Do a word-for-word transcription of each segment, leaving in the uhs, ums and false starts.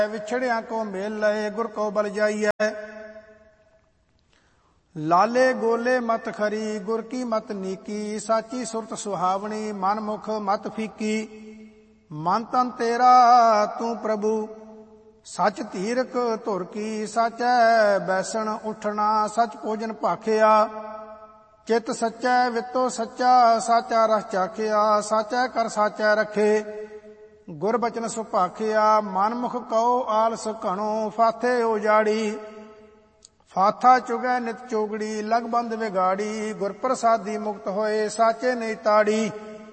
विछड़िया को मेल लए गुर को बल जाइए। लाले गोले मत खरी गुर की मत नीकी, साची सुरत सुहावनी मन मुख मत फीकी। मन तन तेरा तू प्रभु सच धीरक धुर की, साचै बैसण उठना सच भोजन भाखिया। चित सच्चै वितो सच्चा साचा रस चाखिया, साचै कर साचै रखे गुर बचन सुभाखिया। मन मुख कहो आलस घणो फाथे उजाड़ी, फाथा चुगै नित चोगड़ी लग बंद विगाड़ी। गुर प्रसादी मुक्त होए साचे नहीं ताड़ी,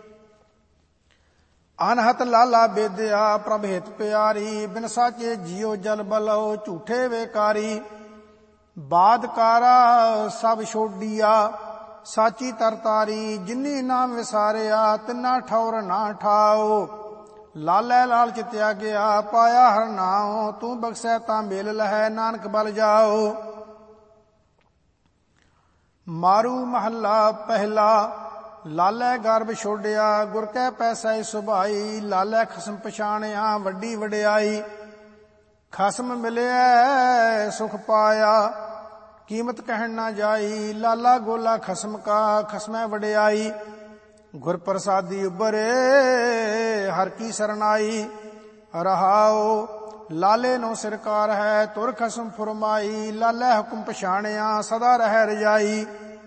अनहत लाला बेदया प्रभ हित प्यारी। बिन साचे जियो जल बलो झूठे वेकारी, बादकारा सब छोड़िया साची तरतारी। जिन्नी नाम विसारिया तिन्ना ठौर ना ठाओ, लालै लालच त्यागया पाया हर नाओ। तू बख्शै तां मेल लहै नानक बल जाओ। मारू महला पहला लालै गर्भ छोड़िया, गुर कै पैसै सुभाई। लालै खसम पछाणिया वड्डी वड्याई, खसम मिलिया सुख पाया कीमत कहन ना जाई। लाला गोला खसम का खसमै वड्याई, गुर प्रसादी उबरे हर की सरनाई। रहाओ लाले नो सिरकार है तुर खसम फुरमाई। लालै हुक्म पछाणिया सदा रह रजाई,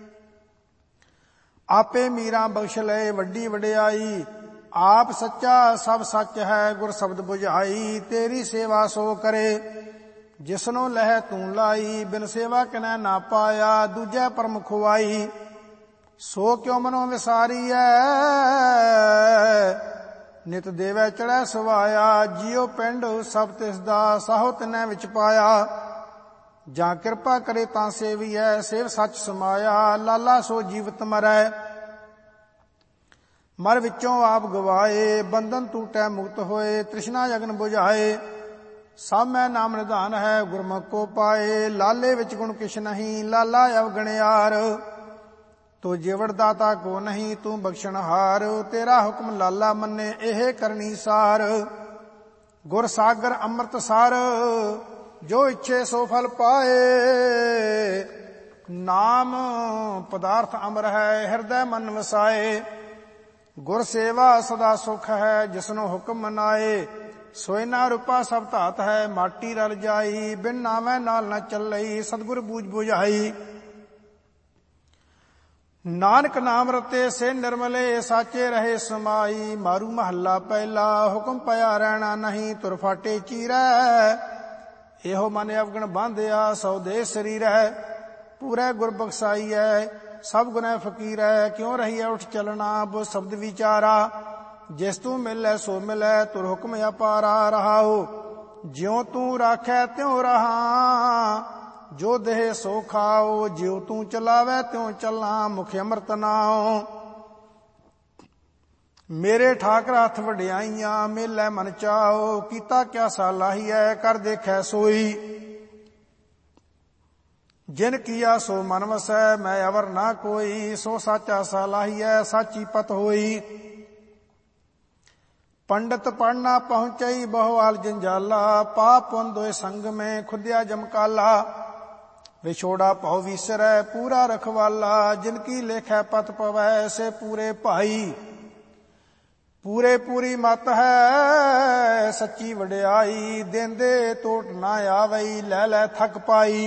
आपे मीरा बख्श लए वड्डी वड्याई। आप सच्चा सब सच है गुर शब्द बुझाई। तेरी सेवा सो करे जिसनो लह तू लाई, बिन सेवा किनै ना पाया दूजै परम खुआई। सो क्यों मनो विसारीऐ नित देवै चढ़ै सवाया। जियो पिंड सब तिसदा साहो तिनै विच पाया, जां किरपा करे तां सेविऐ सेव सच समाया। लाला सो जीवत मरै मर विचों आप गवाए, बंधन टूटै मुक्त होए तृष्णा जगन बुझाए। सब मैं नाम निधान है गुरमुख को पाए, लाले विच गुण किछ नहीं लाला अवगणयार। तो जिवड़ दाता को नहीं तू बख्शनहार, तेरा हुक्म लाला मन्ने एह करनी सार। गुर सागर अमृत सार जो इच्छे सो फल पाए, नाम पदार्थ अमर है हृदय मन वसाए। गुर सेवा सदा सुख है जिसनो हुक्म मनाए, सोयना रूपा सब धात है माटी रल जाई। बिन नामै नाल न चलई सतगुर बूझ बुझाई। नानक नाम रते से निर्मले साचे रहे समाई। मारू महला पहला हुक्म पया रहना नहीं तुर फाटे चीरै। एहो मन अवगण बांधिया सौ दे शरीर है, पूरे गुर बख्साई है सब गुनै फकीर है। क्यों रही उठ चलना वो शब्द विचारा, जिस तू मिलै सो मिलै तुर हुक्म अपारा। रहाओ ज्यों तू राखै त्यों रहा, जो देह सो खाओ। ज्यों तू चलावै त्यों चलां मुख अमृत नाओ। मेरे ठाकर हथ वड्याइयां मेलै मन चाओ। कीता क्या सालाही है कर देखै सोई, जिन किया सो मन वसै मैं अवर ना कोई। सो साचा सालाही है साची पत होई, पंडित पढ़ना पहुंचई बहुआल जंजाला। पाप पुन दोए संग में खुद्या जमकाला, विछोड़ा पौ विसरै पूरा रखवाला। जिनकी लेखै पत पवै से पूरे भाई, पूरे पूरी मत है सच्ची वड्याई। देंदे टोट ना आवई लै लै थक पाई।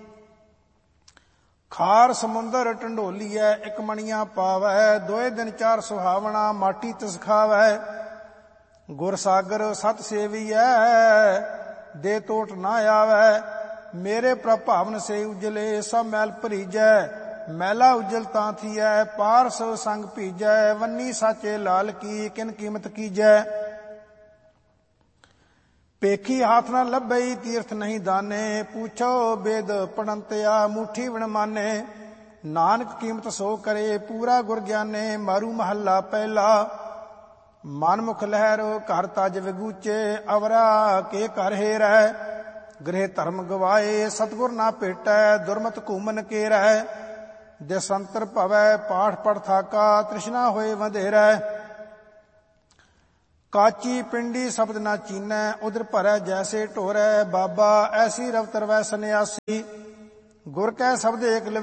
खार समुंदर ढंडोलीऐ एक मणिया पावै, दोए दिन चार सुहावना माटी तिस खावै। गुर सागर सत सेवीऐ दे टोट ना आवै। मेरे प्रभावन से उजले सब मैल भरीजै, मैला उजल तां थीऐ पारस संग भीजै। वन्नी साचे लाल की किन कीमत कीजै, पेखी हाथ न लभई तीर्थ नहीं दाने। पूछो वेद पढ़ंतया मुठी विण माने, नानक कीमत सो करे पूरा गुर ज्ञाने। मारू महला पहला मन मुख लहर घर तज विगूचे। अवरा के घर हेरै गृह धर्म गवाए, सतगुर ना भेटै दुर्मत घूमन केरै। देसंतर भवै पाठ पढ़ थाका तृष्णा होए वधेरै। ਕਾਚੀ ਪਿੰਡੀ ਸ਼ਬਦ ਨਾ ਚੀਨੈ, ਉਦਰ ਭਰੈ ਜੈਸੇ ਢੋਰੈ। ਬਾਬਾ ਐਸੀ ਰਵ ਤਰਵੈ ਸੰਨਿਆਸੀ, ਗੁਰ ਕੈ ਸ਼ਬਦ ਏਕ